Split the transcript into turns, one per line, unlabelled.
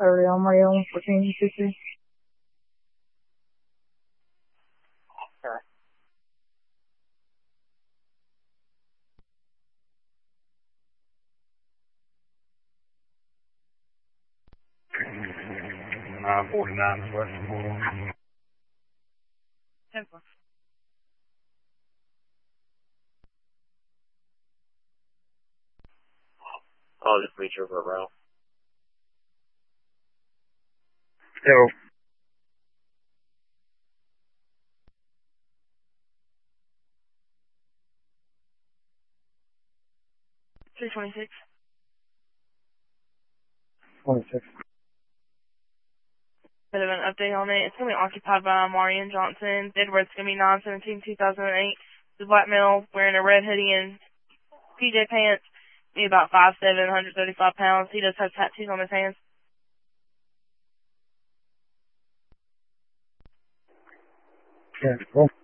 Real Mario 1423.
Okay. 949 West Boulevard.
10.
I'll just reach over around.
Yo.
$326.
26.
Bit of an update on it. It's going to be occupied by Marion Johnson. Date of birth's going to be 9/17/2008. The black male wearing a red hoodie and PJ pants. Be about 5'7", 135 pounds. He does have tattoos on his hands.
Yeah, cool.